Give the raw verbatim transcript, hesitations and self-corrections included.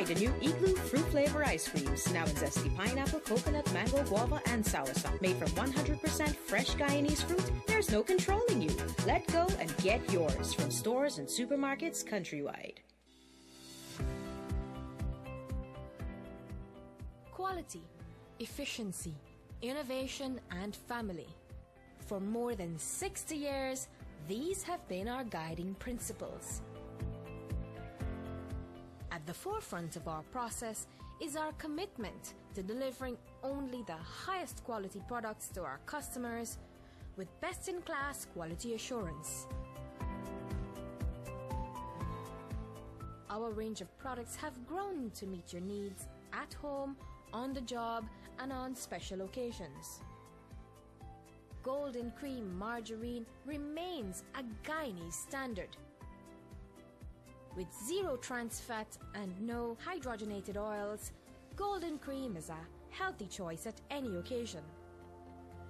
the new Igloo fruit flavor ice creams, now in zesty pineapple, coconut, mango, guava, and soursop. Made from one hundred percent fresh Guyanese fruit, there's no controlling you. Let go and get yours from stores and supermarkets countrywide. Quality, efficiency, innovation, and family. For more than sixty years, these have been our guiding principles. At the forefront of our process is our commitment to delivering only the highest quality products to our customers with best-in-class quality assurance. Our range of products have grown to meet your needs at home, on the job, and on special occasions. Golden Cream Margarine remains a Guyanese standard. With zero trans fat and no hydrogenated oils, Golden Cream is a healthy choice at any occasion.